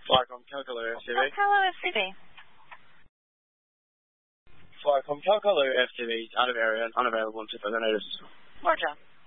Flycom Calcalo FTV. Hello, FCB. Flycom Calcalo FTV, out of area and unavailable until further notice. Roger.